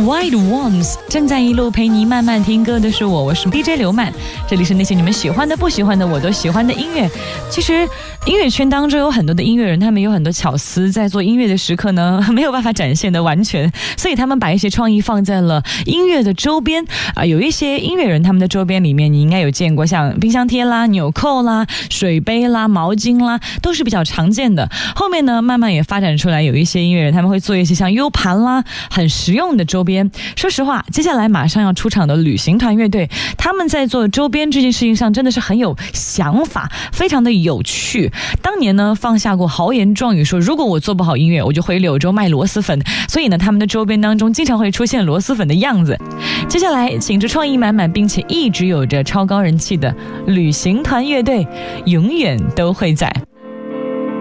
White Ones 正在一路陪你慢慢听歌的是我是 DJ 刘曼，这里是那些你们喜欢的不喜欢的我都喜欢的音乐。其实音乐圈当中有很多的音乐人，他们有很多巧思，在做音乐的时刻呢没有办法展现的完全，所以他们把一些创意放在了音乐的周边有一些音乐人他们的周边里面你应该有见过，像冰箱贴啦、纽扣啦、水杯啦、毛巾啦，都是比较常见的。后面呢慢慢也发展出来有一些音乐人他们会做一些像 U 盘啦很实用的周边。说实话，接下来马上要出场的旅行团乐队，他们在做周边这件事情上真的是很有想法，非常的有趣。当年呢放下过豪言壮语说，如果我做不好音乐我就回柳州卖螺蛳粉，所以呢他们的周边当中经常会出现螺蛳粉的样子。接下来请着创意满满并且一直有着超高人气的旅行团乐队，永远都会在。